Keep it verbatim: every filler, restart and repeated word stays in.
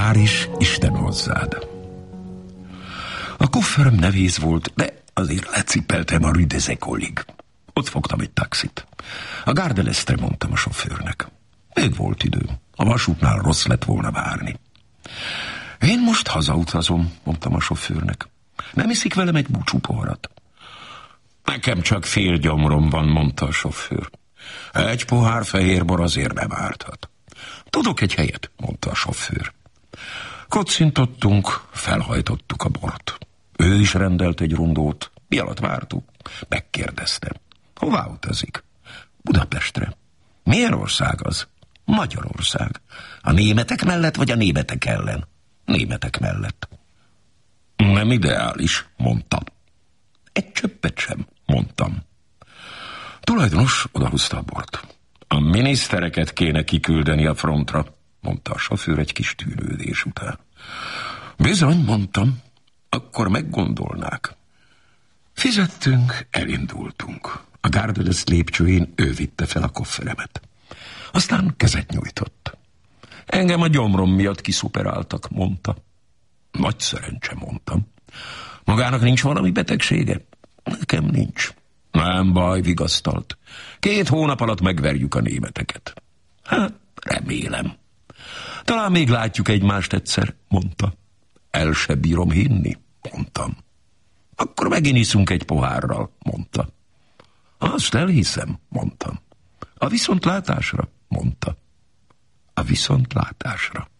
Kár is, Isten hozzád. A kofferem nehéz volt, de azért lecipeltem a Rue des Écoles-ig. Ott fogtam egy taxit. A Gare de l'Estre, mondtam a sofőrnek. Még volt idő. A vasútnál rossz lett volna várni. Én most hazautazom, mondtam a sofőrnek. Nem iszik velem egy búcsúpoharat? Nekem csak fél gyomrom van, mondta a sofőr. Egy pohár fehérbor azért nem árthat. Tudok egy helyet, mondta a sofőr. Kocintottunk, felhajtottuk a bort. Ő is rendelt egy rundót. Mi alatt vártuk? Megkérdeztem. Hová utazik? Budapestre. Milyen ország az? Magyarország. A németek mellett, vagy a németek ellen? Németek mellett. Nem ideális, mondtam. Egy csöppet sem, mondtam. Tulajdonos odahúzta a bort. A minisztereket kéne kiküldeni a frontra, mondta a sofőr egy kis tűnődés után. Bizony, mondtam, akkor meggondolnák. Fizettünk, elindultunk. A Gare de l'Est lépcsőjén ő vitte fel a kofferemet. Aztán kezet nyújtott. Engem a gyomrom miatt kiszuperáltak, mondta. Nagy szerencse, mondtam. Magának nincs valami betegsége? Nekem nincs. Nem baj, vigasztalt. Két hónap alatt megverjük a németeket. Hát, remélem. Talán még látjuk egymást egyszer, mondta. El se bírom hinni, mondtam. Akkor megint iszunk egy pohárral, mondta. Azt elhiszem, mondtam. A viszontlátásra, mondta. A viszontlátásra.